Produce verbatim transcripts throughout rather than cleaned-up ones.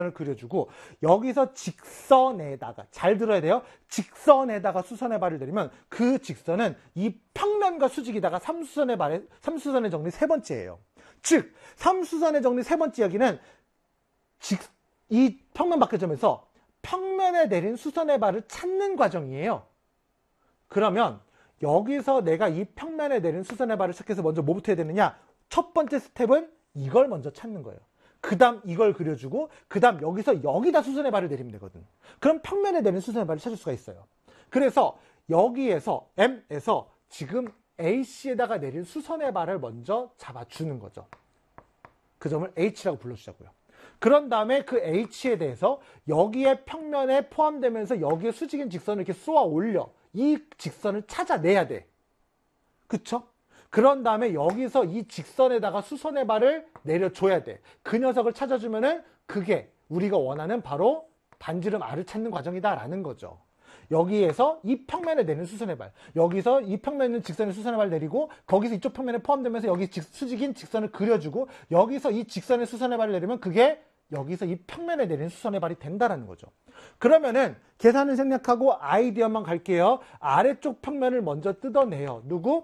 을 그려주고 여기서 직선에다가 잘 들어야 돼요. 직선에다가 수선의 발을 내리면 그 직선은 이 평면과 수직이다가 삼수선의 발의 삼수선의 정리 세 번째예요. 즉 삼수선의 정리 세 번째 이야기는 직, 이 평면 박회점에서 평면에 내린 수선의 발을 찾는 과정이에요. 그러면 여기서 내가 이 평면에 내린 수선의 발을 찾기 위해서 먼저 뭐부터 해야 되느냐? 첫 번째 스텝은 이걸 먼저 찾는 거예요. 그 다음 이걸 그려주고 그 다음 여기서 여기다 수선의 발을 내리면 되거든. 그럼 평면에 내린 수선의 발을 찾을 수가 있어요. 그래서 여기에서 M에서 지금 에이씨에다가 내린 수선의 발을 먼저 잡아주는 거죠. 그 점을 H라고 불러주자고요. 그런 다음에 그 H에 대해서 여기에 평면에 포함되면서 여기에 수직인 직선을 이렇게 쏘아 올려 이 직선을 찾아내야 돼. 그쵸? 그런 다음에 여기서 이 직선에다가 수선의 발을 내려줘야 돼. 그 녀석을 찾아주면은 그게 우리가 원하는 바로 반지름 R을 찾는 과정이다라는 거죠. 여기에서 이 평면에 내리는 수선의 발, 여기서 이 평면에 있는 직선의 수선의 발 내리고 거기서 이쪽 평면에 포함되면서 여기 직, 수직인 직선을 그려주고 여기서 이 직선의 수선의 발을 내리면 그게 여기서 이 평면에 내리는 수선의 발이 된다라는 거죠. 그러면은 계산을 생략하고 아이디어만 갈게요. 아래쪽 평면을 먼저 뜯어내요. 누구?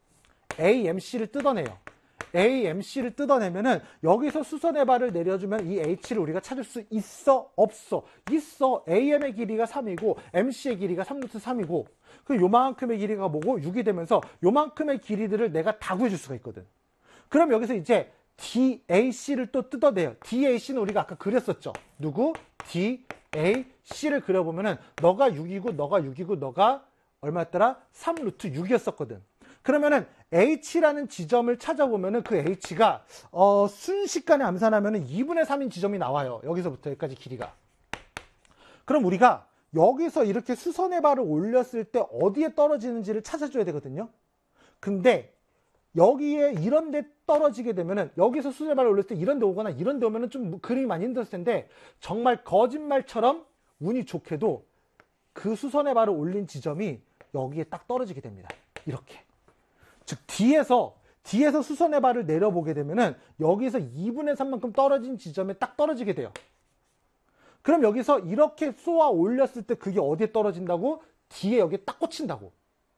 에이엠씨를 뜯어내요. 에이엠씨를 뜯어내면은 여기서 수선의 발을 내려주면 이 H를 우리가 찾을 수 있어? 없어? 있어. 에이엠의 길이가 삼이고 엠씨의 길이가 삼 루트 삼이고 그 요만큼의 길이가 뭐고 육이 되면서 요만큼의 길이들을 내가 다 구해줄 수가 있거든. 그럼 여기서 이제 디에이씨를 또 뜯어내요. 디에이씨는 우리가 아까 그렸었죠. 누구? 디에이씨를 그려보면은 너가 육이고 너가 육이고 너가 얼마였더라? 삼 루트 육이었었거든. 그러면은 H라는 지점을 찾아보면은 그 H가 어, 순식간에 암산하면은 이분의 삼인 지점이 나와요. 여기서부터 여기까지 길이가. 그럼 우리가 여기서 이렇게 수선의 발을 올렸을 때 어디에 떨어지는지를 찾아줘야 되거든요. 근데 여기에 이런 데 떨어지게 되면은 여기서 수선의 발을 올렸을 때 이런 데 오거나 이런 데 오면은 좀 그림이 많이 힘들었을 텐데 정말 거짓말처럼 운이 좋게도 그 수선의 발을 올린 지점이 여기에 딱 떨어지게 됩니다. 이렇게. 즉 뒤에서 뒤에서 수선의 발을 내려보게 되면은 여기서 이분의 삼만큼 떨어진 지점에 딱 떨어지게 돼요. 그럼 여기서 이렇게 쏘아 올렸을 때 그게 어디에 떨어진다고? 뒤에 여기에 딱 꽂힌다고.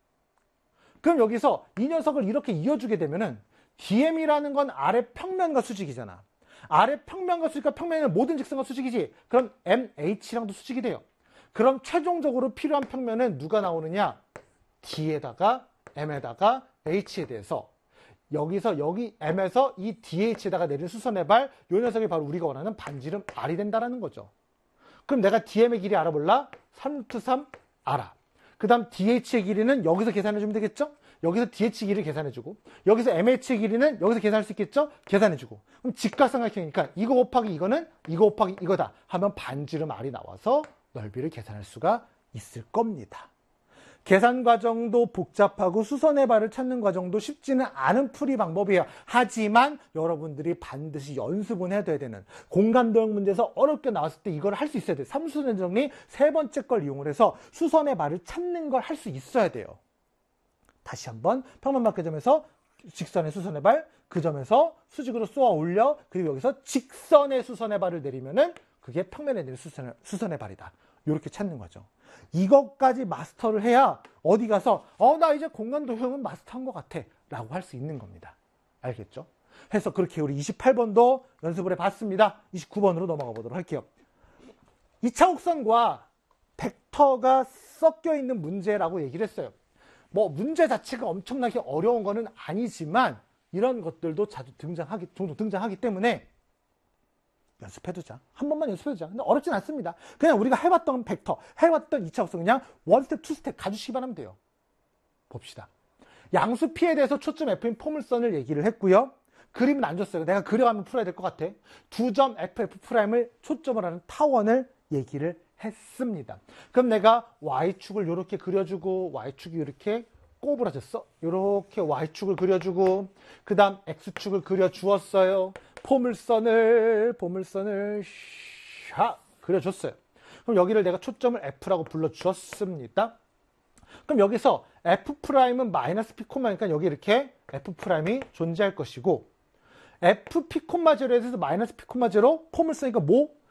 그럼 여기서 이 녀석을 이렇게 이어주게 되면은 디엠이라는 건 아래 평면과 수직이잖아. 아래 평면과 수직과 평면에는 모든 직선과 수직이지. 그럼 엠에이치랑도 수직이 돼요. 그럼 최종적으로 필요한 평면은 누가 나오느냐? D에다가 M에다가 H에 대해서 여기서 여기 M에서 이 디에이치에다가 내린 수선의 발, 요 녀석이 바로 우리가 원하는 반지름 R이 된다라는 거죠. 그럼 내가 디엠의 길이 알아볼라? 삼 루트 삼 알아. 그 다음 디에이치의 길이는 여기서 계산해주면 되겠죠? 여기서 디에이치 길이를 계산해주고 여기서 엠에이치의 길이는 여기서 계산할 수 있겠죠? 계산해주고 그럼 직각삼각형이니까 이거 곱하기 이거는 이거 곱하기 이거다 하면 반지름 R이 나와서 넓이를 계산할 수가 있을 겁니다. 계산 과정도 복잡하고 수선의 발을 찾는 과정도 쉽지는 않은 풀이 방법이에요. 하지만 여러분들이 반드시 연습은 해둬야 되는 공간도형 문제에서 어렵게 나왔을 때 이걸 할 수 있어야 돼요. 삼수선 정리 세 번째 걸 이용을 해서 수선의 발을 찾는 걸 할 수 있어야 돼요. 다시 한번 평면박회점에서 직선의 수선의 발, 그 점에서 수직으로 쏘아 올려 그리고 여기서 직선의 수선의 발을 내리면은 그게 평면에 내린 수선의, 수선의 발이다. 이렇게 찾는 거죠. 이것까지 마스터를 해야 어디 가서 어 나 이제 공간도형은 마스터한 것 같아 라고 할 수 있는 겁니다. 알겠죠? 해서 그렇게 우리 이십팔 번도 연습을 해봤습니다. 이십구 번으로 넘어가 보도록 할게요. 이 차 곡선과 벡터가 섞여 있는 문제라고 얘기를 했어요. 뭐 문제 자체가 엄청나게 어려운 거는 아니지만 이런 것들도 자주 등장하기, 종종 등장하기 때문에 연습해두자. 한 번만 연습해두자. 근데 어렵진 않습니다. 그냥 우리가 해봤던 벡터, 해봤던 이 차 곡선 그냥 원 스텝, 투 스텝 가주시기 바라면 돼요. 봅시다. 양수 P에 대해서 초점 F인 포물선을 얘기를 했고요. 그림은 안 줬어요. 내가 그려가면 풀어야 될 것 같아. 두 점 에프 에프 프라임을 초점을 하는 타원을 얘기를 했습니다. 그럼 내가 Y축을 이렇게 그려주고 Y축이 이렇게 꼬부라졌어. 이렇게 Y축을 그려주고 그 다음 X축을 그려주었어요. 포물선을 포물선을 샤 그려줬어요. 그럼 여기를 내가 초점을 F라고 불러주었습니다. 그럼 여기서 F'은 마이너스 P콤마니까 여기 이렇게 F'이 존재할 것이고 F P콤마 제로에 대해서 마이너스 P콤마 제로 포물선이니까 뭐?